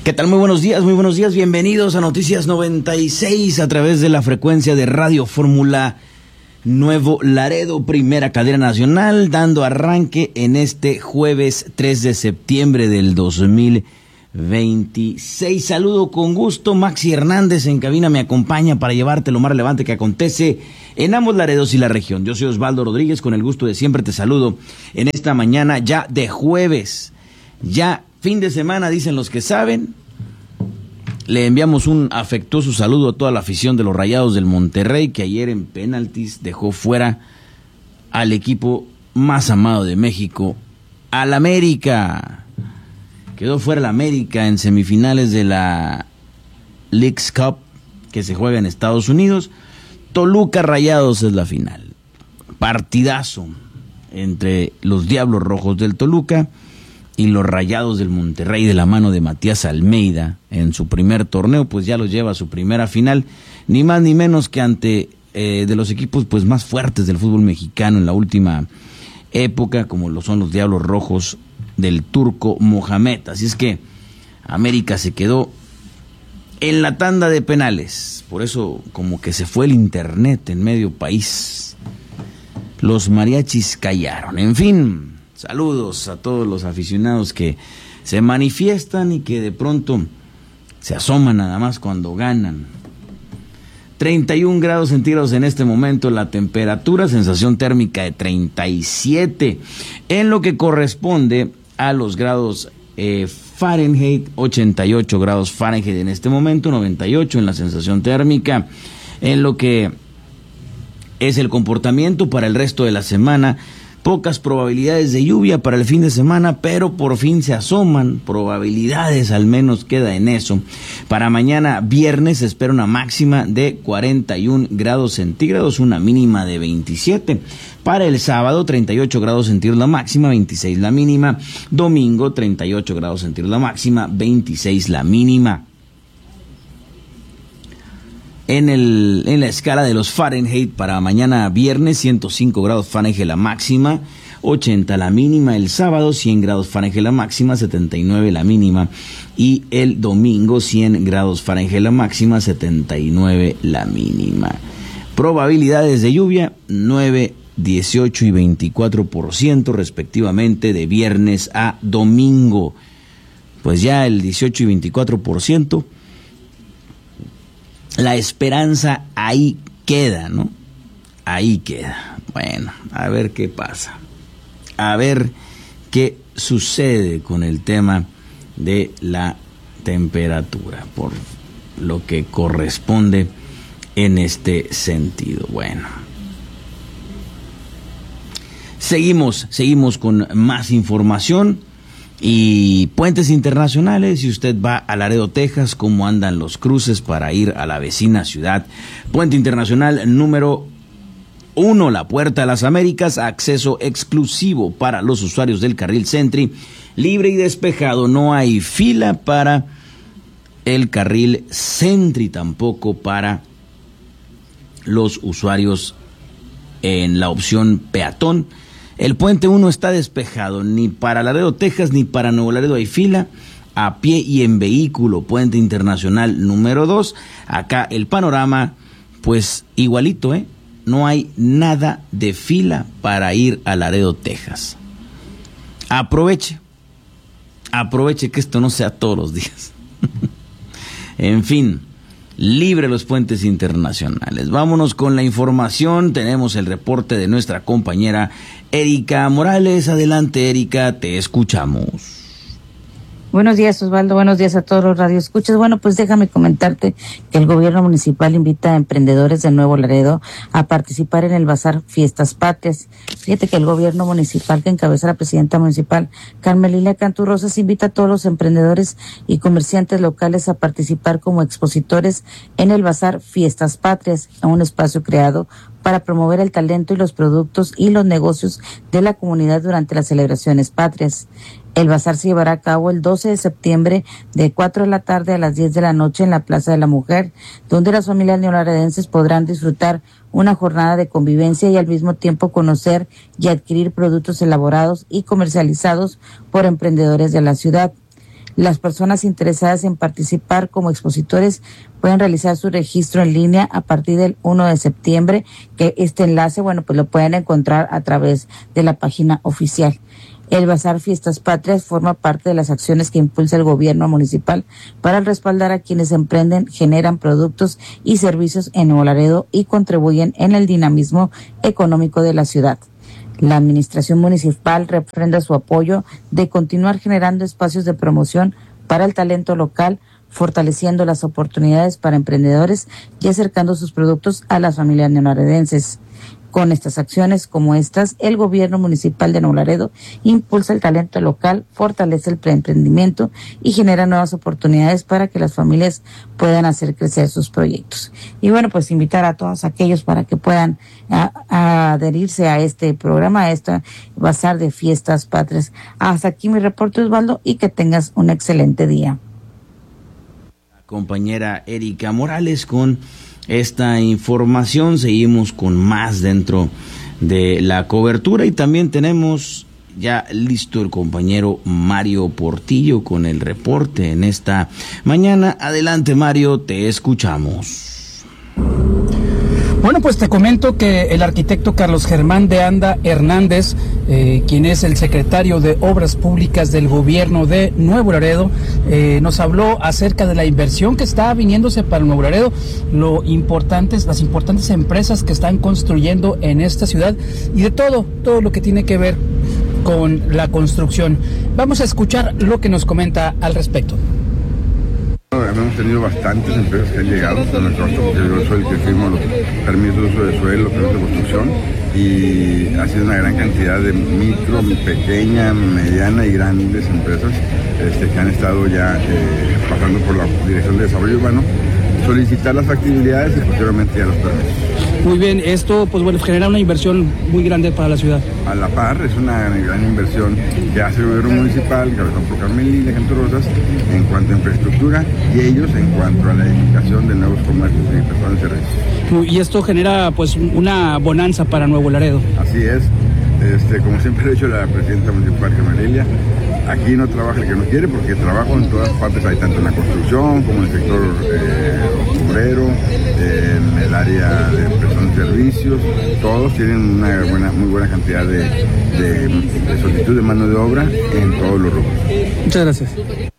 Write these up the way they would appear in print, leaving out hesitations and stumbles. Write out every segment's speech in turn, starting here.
¿Qué tal? Muy buenos días, bienvenidos a Noticias 96 a través de la frecuencia de Radio Fórmula Nuevo Laredo, primera cadena nacional, dando arranque en este jueves 3 de septiembre del 2026. Saludo con gusto, Maxi Hernández en cabina me acompaña para llevarte lo más relevante que acontece en ambos Laredos y la región. Yo soy Osvaldo Rodríguez, con el gusto de siempre te saludo en esta mañana ya de jueves, ya fin de semana, dicen los que saben. Le enviamos un afectuoso saludo a toda la afición de los Rayados del Monterrey, que ayer en penaltis dejó fuera al equipo más amado de México, al América. Quedó fuera el América en semifinales de la Leagues Cup, que se juega en Estados Unidos. Toluca Rayados es la final. Partidazo entre los Diablos Rojos del Toluca y los Rayados del Monterrey, de la mano de Matías Almeida en su primer torneo, pues ya los lleva a su primera final, ni más ni menos que ante de los equipos pues más fuertes del fútbol mexicano en la última época, como lo son los Diablos Rojos del Turco Mohamed. Así es que América se quedó en la tanda de penales, por eso como que se fue el internet en medio país. Los mariachis callaron, en fin. Saludos a todos los aficionados que se manifiestan y que de pronto se asoman nada más cuando ganan. 31 grados centígrados en este momento la temperatura, sensación térmica de 37, en lo que corresponde a los grados Fahrenheit, 88 grados Fahrenheit en este momento, 98 en la sensación térmica, en lo que es el comportamiento para el resto de la semana. Pocas probabilidades de lluvia para el fin de semana, pero por fin se asoman probabilidades, al menos queda en eso. Para mañana viernes se espera una máxima de 41 grados centígrados, una mínima de 27. Para el sábado 38 grados centígrados la máxima, 26 la mínima. Domingo 38 grados centígrados la máxima, 26 la mínima. En la escala de los Fahrenheit para mañana viernes, 105 grados Fahrenheit la máxima, 80 la mínima. El sábado 100 grados Fahrenheit la máxima, 79 la mínima. Y el domingo 100 grados Fahrenheit la máxima, 79 la mínima. Probabilidades de lluvia 9, 18 y 24% respectivamente de viernes a domingo. Pues ya el 18 y 24%. La esperanza ahí queda, ¿no? Ahí queda. Bueno, a ver qué pasa. A ver qué sucede con el tema de la temperatura, por lo que corresponde en este sentido. Bueno. Seguimos con más información. Y puentes internacionales, si usted va a Laredo, Texas, ¿cómo andan los cruces para ir a la vecina ciudad? Puente internacional número 1, la Puerta de las Américas, acceso exclusivo para los usuarios del carril Sentry, libre y despejado, no hay fila para el carril Sentry, tampoco para los usuarios en la opción peatón. El puente 1 está despejado, ni para Laredo, Texas, ni para Nuevo Laredo hay fila, a pie y en vehículo. Puente internacional número 2, acá el panorama, pues igualito, no hay nada de fila para ir a Laredo, Texas. Aproveche que esto no sea todos los días. En fin. Libre los puentes internacionales. Vámonos con la información. Tenemos el reporte de nuestra compañera Erika Morales. Adelante, Erika, te escuchamos. Buenos días, Osvaldo. Buenos días a todos los radioescuchas. Bueno, pues déjame comentarte que el gobierno municipal invita a emprendedores de Nuevo Laredo a participar en el Bazar Fiestas Patrias. Fíjate que el gobierno municipal, que encabeza la presidenta municipal, Carmelina Cantú Rosas, invita a todos los emprendedores y comerciantes locales a participar como expositores en el Bazar Fiestas Patrias, a un espacio creado para promover el talento y los productos y los negocios de la comunidad durante las celebraciones patrias. El bazar se llevará a cabo el 12 de septiembre de 4 de la tarde a las 10 de la noche en la Plaza de la Mujer, donde las familias neolaredenses podrán disfrutar una jornada de convivencia y al mismo tiempo conocer y adquirir productos elaborados y comercializados por emprendedores de la ciudad. Las personas interesadas en participar como expositores pueden realizar su registro en línea a partir del 1 de septiembre, que este enlace, bueno, pues lo pueden encontrar a través de la página oficial. El Bazar Fiestas Patrias forma parte de las acciones que impulsa el gobierno municipal para respaldar a quienes emprenden, generan productos y servicios en Nuevo Laredo y contribuyen en el dinamismo económico de la ciudad. La administración municipal refrenda su apoyo de continuar generando espacios de promoción para el talento local, fortaleciendo las oportunidades para emprendedores y acercando sus productos a las familias neolaredenses. Con estas acciones como estas, el gobierno municipal de Nuevo Laredo impulsa el talento local, fortalece el preemprendimiento y genera nuevas oportunidades para que las familias puedan hacer crecer sus proyectos. Y bueno, pues invitar a todos aquellos para que puedan adherirse a este programa, a este Bazar de Fiestas Patrias. Hasta aquí mi reporte, Osvaldo, y que tengas un excelente día. Compañera Erika Morales con esta información. Seguimos con más dentro de la cobertura y también tenemos ya listo el compañero Mario Portillo con el reporte en esta mañana. Adelante, Mario, te escuchamos. Bueno, pues te comento que el arquitecto Carlos Germán de Anda Hernández, quien es el secretario de Obras Públicas del gobierno de Nuevo Laredo, nos habló acerca de la inversión que está viniéndose para Nuevo Laredo, las importantes empresas que están construyendo en esta ciudad y de todo lo que tiene que ver con la construcción. Vamos a escuchar lo que nos comenta al respecto. Hemos tenido bastantes empresas que han llegado a nuestro costo, porque yo soy el que firmo los permisos de uso de suelo, permisos de construcción, y ha sido una gran cantidad de micro, pequeña, mediana y grandes empresas que han estado ya pasando por la Dirección de Desarrollo Urbano, solicitar las factibilidades y posteriormente ya los permisos. Muy bien, esto pues bueno, genera una inversión muy grande para la ciudad. A la par, es una gran inversión que hace el gobierno municipal, encabezado por Carmelina, Gente Rosas, en cuanto a infraestructura y ellos en cuanto a la edificación de nuevos comercios y personas de servicios. Y esto genera pues una bonanza para Nuevo Laredo. Así es. Como siempre ha dicho la presidenta municipal Carmelia, aquí no trabaja el que no quiere, porque trabajo en todas partes, hay tanto en la construcción como en el sector obrero, en el área de prestación de servicios, todos tienen muy buena cantidad de solicitud de mano de obra en todos los rubros. Muchas gracias.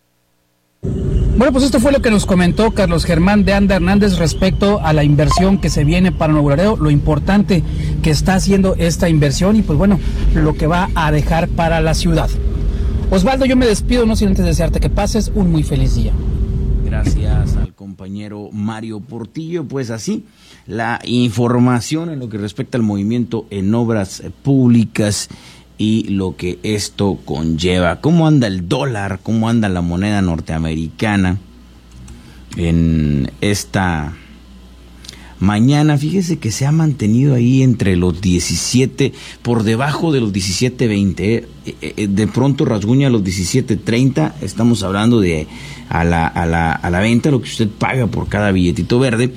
Bueno, pues esto fue lo que nos comentó Carlos Germán de Anda Hernández respecto a la inversión que se viene para Nuevo Laredo, lo importante que está haciendo esta inversión y pues bueno, lo que va a dejar para la ciudad. Osvaldo, yo me despido, no sin antes desearte que pases un muy feliz día. Gracias al compañero Mario Portillo. Pues así, la información en lo que respecta al movimiento en obras públicas y lo que esto conlleva. ¿Cómo anda el dólar? ¿Cómo anda la moneda norteamericana en esta mañana? Fíjese que se ha mantenido ahí entre los 17, por debajo de los 17.20, de pronto rasguña los 17.30. Estamos hablando de a la venta, lo que usted paga por cada billetito verde.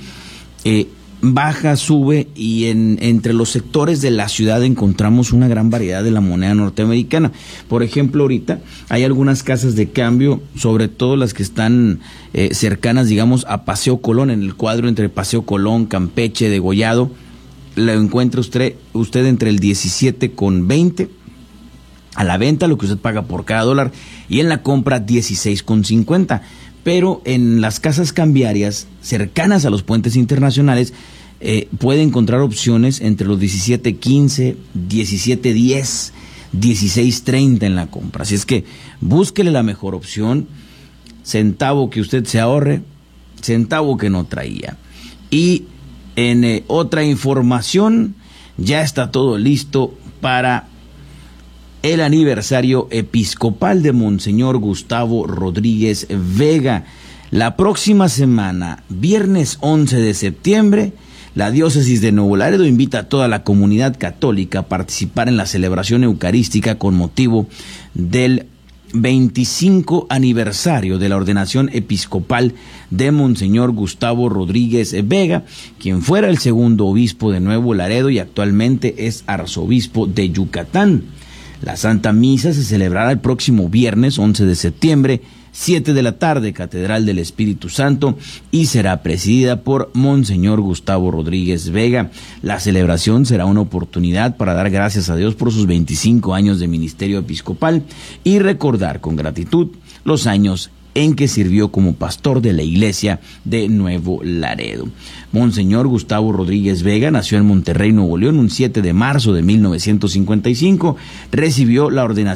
Baja, sube y entre los sectores de la ciudad encontramos una gran variedad de la moneda norteamericana. Por ejemplo, ahorita hay algunas casas de cambio, sobre todo las que están cercanas, digamos, a Paseo Colón, en el cuadro entre Paseo Colón, Campeche, Degollado, lo encuentra usted entre el 17.20 a la venta, lo que usted paga por cada dólar, y en la compra 16.50. Pero en las casas cambiarias cercanas a los puentes internacionales puede encontrar opciones entre los 17.15, 17.10, 16.30 en la compra. Así es que búsquele la mejor opción, centavo que usted se ahorre, centavo que no traía. Y en otra información, ya está todo listo para el aniversario episcopal de Monseñor Gustavo Rodríguez Vega. La próxima semana, viernes 11 de septiembre, la diócesis de Nuevo Laredo invita a toda la comunidad católica a participar en la celebración eucarística con motivo del 25 aniversario de la ordenación episcopal de Monseñor Gustavo Rodríguez Vega, quien fuera el segundo obispo de Nuevo Laredo y actualmente es arzobispo de Yucatán. La Santa Misa se celebrará el próximo viernes 11 de septiembre, 7 de la tarde, Catedral del Espíritu Santo, y será presidida por Monseñor Gustavo Rodríguez Vega. La celebración será una oportunidad para dar gracias a Dios por sus 25 años de ministerio episcopal y recordar con gratitud los años en que sirvió como pastor de la iglesia de Nuevo Laredo. Monseñor Gustavo Rodríguez Vega nació en Monterrey, Nuevo León, un 7 de marzo de 1955, recibió la ordenación